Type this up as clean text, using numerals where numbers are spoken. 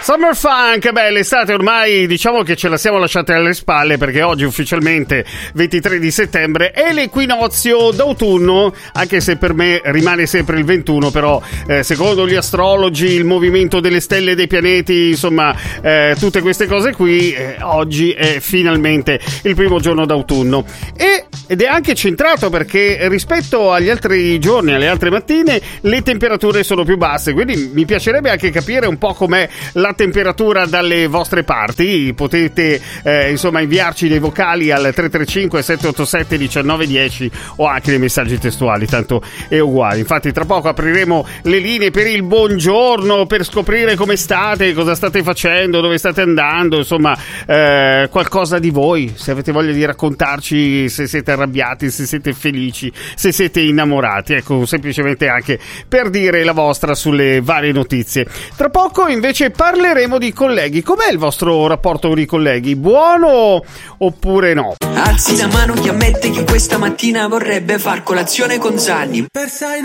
Summer Funk, beh, l'estate ormai diciamo che ce la siamo lasciate alle spalle, perché oggi ufficialmente 23 di settembre è l'equinozio d'autunno, anche se per me rimane sempre il 21, però secondo gli astrologi, il movimento delle stelle e dei pianeti, insomma tutte queste cose qui, oggi è finalmente il primo giorno d'autunno ed è anche centrato perché rispetto agli altri giorni, alle altre mattine, le temperature sono più basse, quindi mi piacerebbe anche capire un po' com'è la temperatura dalle vostre parti. Potete insomma inviarci dei vocali al 335 787 1910 o anche dei messaggi testuali, tanto è uguale. Infatti tra poco apriremo le linee per il buongiorno, per scoprire come state, cosa state facendo, dove state andando, insomma qualcosa di voi, se avete voglia di raccontarci, se siete arrabbiati, se siete felici, se siete innamorati, ecco, semplicemente anche per dire la vostra sulle varie notizie. Tra poco invece parleremo di colleghi. Com'è il vostro rapporto con i colleghi? Buono oppure no? Alzi la mano chi ammette che questa mattina vorrebbe far colazione con Zanni.